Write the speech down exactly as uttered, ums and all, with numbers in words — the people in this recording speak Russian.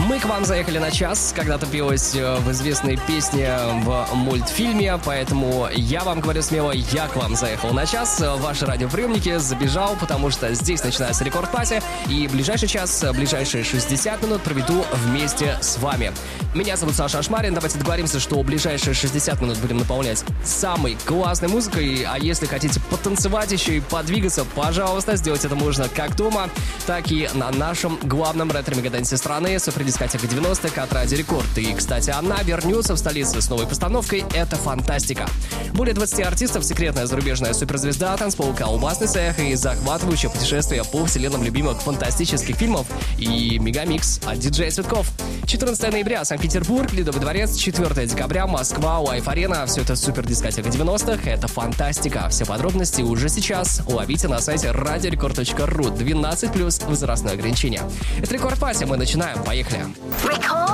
Мы к вам заехали на час, когда-то пелось в известной песне в мультфильме, поэтому я вам говорю смело, я к вам заехал на час. Ваши радиоприемники забежал, потому что здесь начинается рекорд-пати, и ближайший час, ближайшие шестьдесят минут проведу вместе с вами. Меня зовут Саша Ашмарин, давайте договоримся, что ближайшие шестьдесят минут будем наполнять самой классной музыкой, а если хотите потанцевать еще и подвигаться, пожалуйста, сделать это можно как дома, так и на нашем главном ретро-мегаденсе страны, супердискотека девяностых от Радио Рекорд. И, кстати, она вернется в столицу с новой постановкой «Это фантастика». Более двадцати артистов, секретная зарубежная суперзвезда, танцпол, колбасный цех и захватывающее путешествие по вселенным любимых фантастических фильмов и мегамикс от диджея Цветков. четырнадцатого ноября Санкт-Петербург, Ледовый дворец, четвёртого декабря Москва, Лайф-арена. Все это супердискотека девяностых, это фантастика. Все подробности уже сейчас ловите на сайте радиорекорд точка ру. двенадцать плюс возрастное ограничение. Это Рекорд Пати, мы начинаем, поехали. Рекорд!